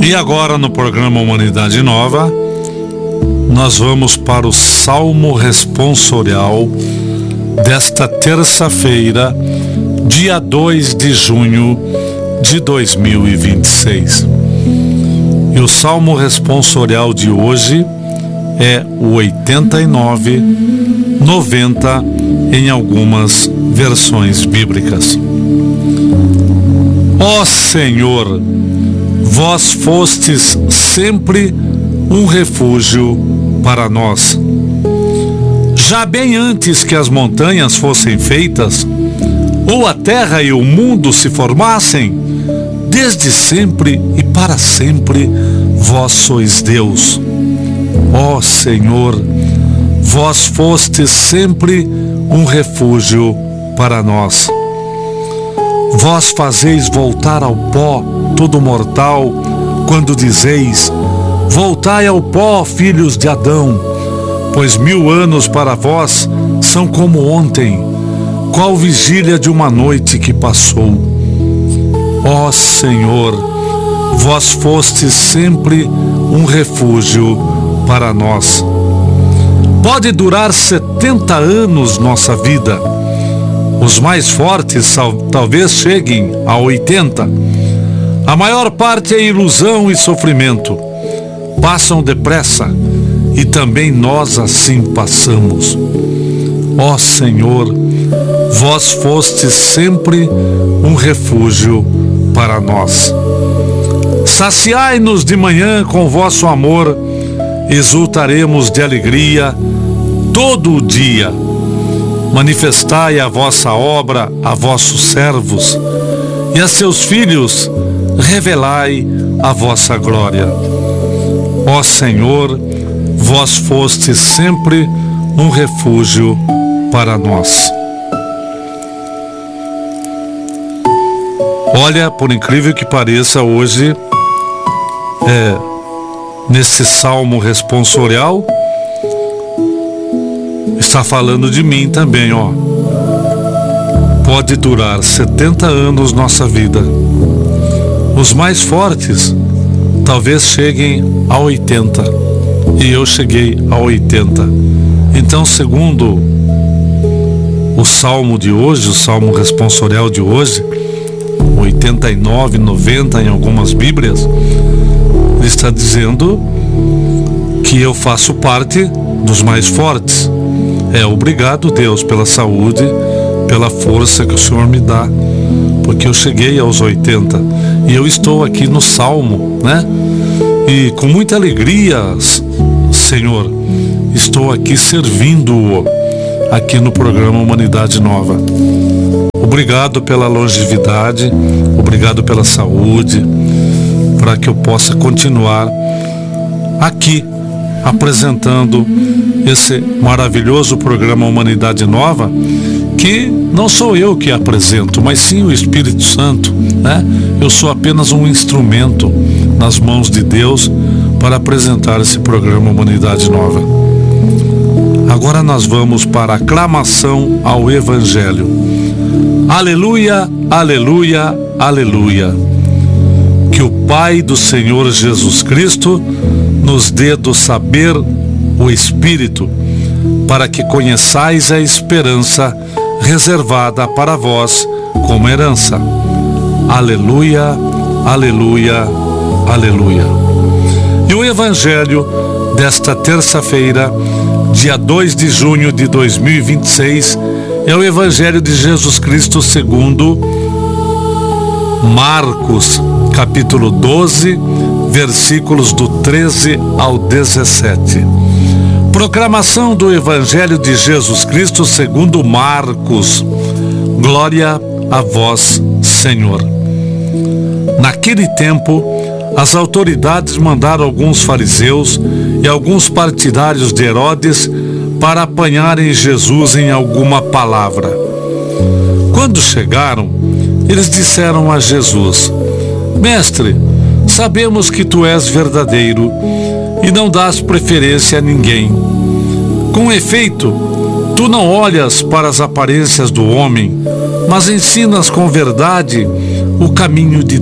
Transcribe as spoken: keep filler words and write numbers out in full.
E agora no programa Humanidade Nova, nós vamos para o Salmo Responsorial desta terça-feira, dia dois de junho de dois mil e vinte e seis. E o Salmo Responsorial de hoje é o oitenta e nove, noventa em algumas versões bíblicas. Ó Senhor, vós fostes sempre um refúgio para nós. Já bem antes que as montanhas fossem feitas, ou a terra e o mundo se formassem, desde sempre e para sempre vós sois Deus. Ó Senhor, vós fostes sempre um refúgio para nós. Vós fazeis voltar ao pó todo mortal, quando dizeis: voltai ao pó, filhos de Adão, pois mil anos para vós são como ontem, qual vigília de uma noite que passou. Ó Senhor, vós fostes sempre um refúgio para nós. Pode durar setenta anos nossa vida. Os mais fortes talvez cheguem a oitenta. A maior parte é ilusão e sofrimento. Passam depressa e também nós assim passamos. Ó Senhor, vós fostes sempre um refúgio para nós. Saciai-nos de manhã com vosso amor, exultaremos de alegria todo o dia. Manifestai a vossa obra a vossos servos, e a seus filhos revelai a vossa glória. Ó Senhor, vós fostes sempre um refúgio para nós. Olha, por incrível que pareça, hoje, é, nesse Salmo Responsorial, está falando de mim também, ó. Pode durar setenta anos nossa vida. Os mais fortes talvez cheguem a oitenta. E eu cheguei a oitenta. Então, segundo o Salmo de hoje, o Salmo Responsorial de hoje, oitenta e nove, noventa em algumas Bíblias, ele está dizendo que eu faço parte dos mais fortes. É, obrigado, Deus, pela saúde, pela força que o Senhor me dá, porque eu cheguei aos oitenta e eu estou aqui no Salmo, né? E com muita alegria, Senhor, estou aqui servindo-o aqui no programa Humanidade Nova. Obrigado pela longevidade, obrigado pela saúde, para que eu possa continuar aqui apresentando esse maravilhoso programa Humanidade Nova, que não sou eu que apresento, mas sim o Espírito Santo, né? Eu sou apenas um instrumento nas mãos de Deus para apresentar esse programa Humanidade Nova. Agora nós vamos para a aclamação ao Evangelho. Aleluia, aleluia, aleluia. Que o Pai do Senhor Jesus Cristo nos dê do saber o Espírito, para que conheçais a esperança reservada para vós como herança. Aleluia, aleluia, aleluia. E o Evangelho desta terça-feira, dia dois de junho de dois mil e vinte e seis, é o Evangelho de Jesus Cristo segundo Marcos, capítulo doze, versículos do treze ao dezessete. Proclamação do Evangelho de Jesus Cristo segundo Marcos. Glória a vós, Senhor. Naquele tempo, as autoridades mandaram alguns fariseus e alguns partidários de Herodes para apanharem Jesus em alguma palavra. Quando chegaram, eles disseram a Jesus: Mestre, sabemos que tu és verdadeiro e não dás preferência a ninguém. Com efeito, tu não olhas para as aparências do homem, mas ensinas com verdade o caminho de